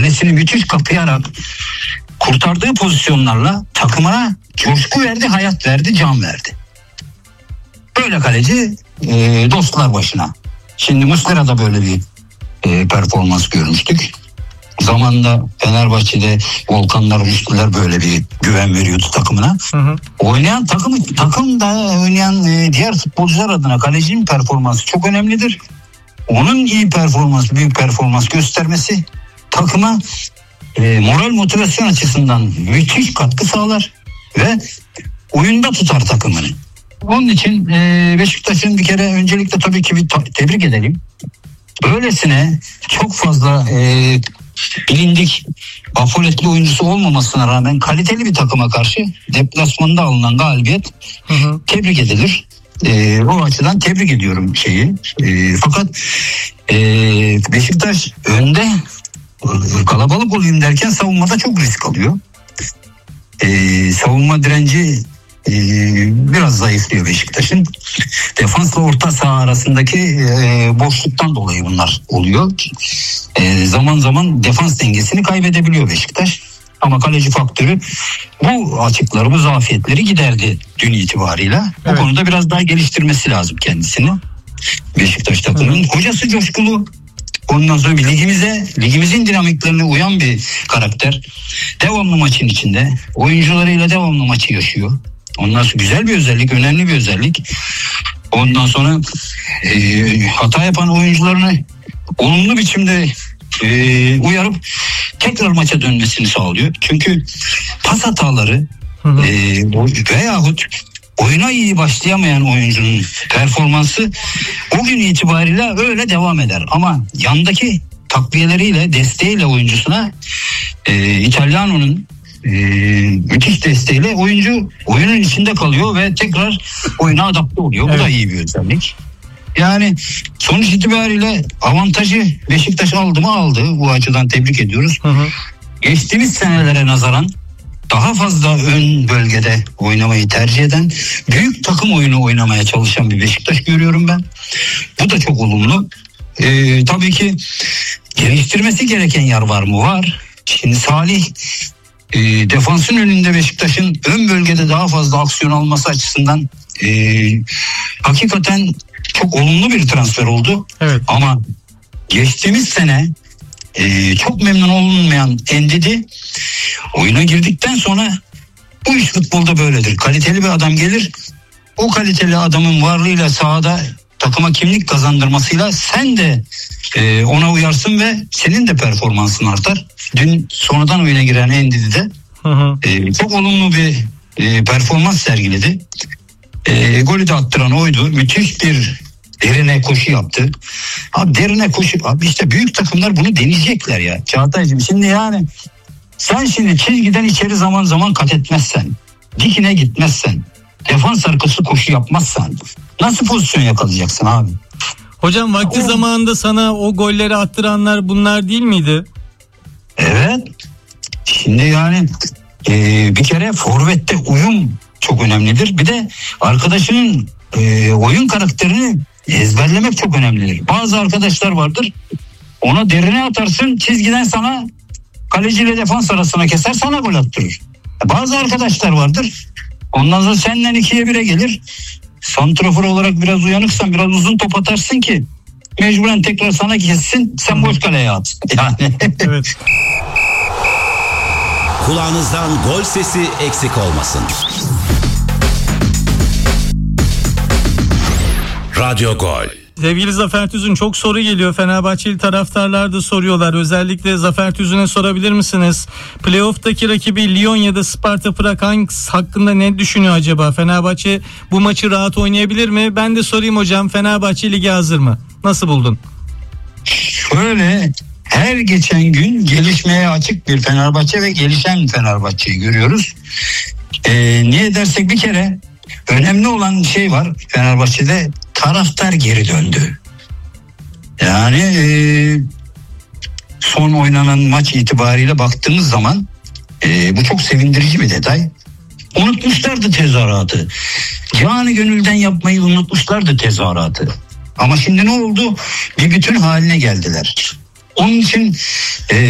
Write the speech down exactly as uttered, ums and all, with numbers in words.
kalesini müthiş kapayarak kurtardığı pozisyonlarla takımına coşku verdi, hayat verdi, can verdi. Böyle kaleci e, dostlar başına. Şimdi Muslera'da böyle bir e, performans görmüştük. Zamanında Fenerbahçe'de Volkanlar, Rüştüler böyle bir güven veriyordu takımına. Hı hı. Oynayan takım, takımda oynayan e, diğer futbolcular adına kalecinin performansı çok önemlidir. Onun iyi performans, büyük performans göstermesi takıma e, moral motivasyon açısından müthiş katkı sağlar ve oyunda tutar takımını. Onun için e, Beşiktaş'ın bir kere öncelikle tabii ki bir ta- tebrik edelim. Böylesine çok fazla e, bilindik, afoletli oyuncusu olmamasına rağmen kaliteli bir takıma karşı deplasmanda alınan galibiyet hı hı. tebrik edilir. E, o açıdan tebrik ediyorum şeyi. E, fakat e, Beşiktaş önde e, kalabalık olayım derken savunmada çok risk alıyor. E, savunma direnci e, biraz zayıflıyor Beşiktaş'ın. Defansla orta saha arasındaki e, boşluktan dolayı bunlar oluyor. E, zaman zaman defans dengesini kaybedebiliyor Beşiktaş. Ama kaleci faktörü bu açıkları, bu zafiyetleri giderdi dün itibarıyla. Evet. Bu konuda biraz daha geliştirmesi lazım kendisini. Beşiktaş takımının. Hocası coşkulu. Ondan sonra bir ligimize, ligimizin dinamiklerine uyan bir karakter. Devamlı maçın içinde. Oyuncularıyla devamlı maçı yaşıyor. Ondan sonra güzel bir özellik, önemli bir özellik. Ondan sonra e, hata yapan oyuncularını olumlu biçimde e, uyarıp tekrar maça dönmesini sağlıyor. Çünkü pas hataları hı hı. E, veyahut oyuna iyi başlayamayan oyuncunun performansı o gün itibariyle öyle devam eder. Ama yandaki takviyeleriyle, desteğiyle oyuncusuna e, İtalyano'nun e, müthiş desteğiyle oyuncu oyunun içinde kalıyor ve tekrar oyuna adapte oluyor. Evet. Bu da iyi bir özellik. Yani sonuç itibariyle avantajı Beşiktaş aldı mı aldı. Bu açıdan tebrik ediyoruz. Hı hı. Geçtiğimiz senelere nazaran daha fazla ön bölgede oynamayı tercih eden, büyük takım oyunu oynamaya çalışan bir Beşiktaş görüyorum ben. Bu da çok olumlu. Ee, tabii ki geliştirmesi gereken yer var mı? Var. Şimdi Salih e, defansın önünde Beşiktaş'ın ön bölgede daha fazla aksiyon alması açısından e, hakikaten çok olumlu bir transfer oldu. Evet. Ama geçtiğimiz sene e, çok memnun olunmayan Endidi oyuna girdikten sonra bu iş futbolda böyledir. Kaliteli bir adam gelir. O kaliteli adamın varlığıyla sahada takıma kimlik kazandırmasıyla sen de e, ona uyarsın ve senin de performansın artar. Dün sonradan oyuna giren Endidi de hı hı. E, çok olumlu bir e, performans sergiledi. E, golü de attıran oydu. Müthiş bir derine koşu yaptı. Abi derine koşu. Abi işte büyük takımlar bunu deneyecekler ya. Çağatay'cığım şimdi yani sen şimdi çizgiden içeri zaman zaman kat etmezsen, dikine gitmezsen, defans arkası koşu yapmazsan nasıl pozisyon yakalayacaksın abi? Hocam vakti o... zamanında sana o golleri attıranlar bunlar değil miydi? Evet. Şimdi yani e, bir kere forvette uyum çok önemlidir. Bir de arkadaşının e, oyun karakterini ezberlemek çok önemlidir. Bazı arkadaşlar vardır. Ona derine atarsın, çizgiden sana kaleciyle defans arasına keser, sana gol attırır. Bazı arkadaşlar vardır. Ondan sonra senden ikiye bire gelir. Santrafor olarak biraz uyanıksan biraz uzun top atarsın ki mecburen tekrar sana kessin, sen boş kaleye at. Yani. Evet. Kulağınızdan gol sesi eksik olmasın. Radyo Gol. Sevgili Zafer Tüzün, çok soru geliyor. Fenerbahçeli taraftarlar da soruyorlar. Özellikle Zafer Tüzün'e sorabilir misiniz? Playoff'taki rakibi Lyon ya da Sparta Prag hangisi hakkında ne düşünüyor acaba? Fenerbahçe bu maçı rahat oynayabilir mi? Ben de sorayım hocam, Fenerbahçe lige hazır mı? Nasıl buldun? Şöyle, her geçen gün gelişmeye açık bir Fenerbahçe ve gelişen Fenerbahçe'yi görüyoruz. Ee, niye dersek bir kere önemli olan şey var Fenerbahçe'de, taraftar geri döndü. Yani e, son oynanan maç itibariyle baktığımız zaman e, bu çok sevindirici bir detay. Unutmuşlardı tezahüratı. Canı gönülden yapmayı unutmuşlardı tezahüratı. Ama şimdi ne oldu? Bir bütün haline geldiler. Onun için e,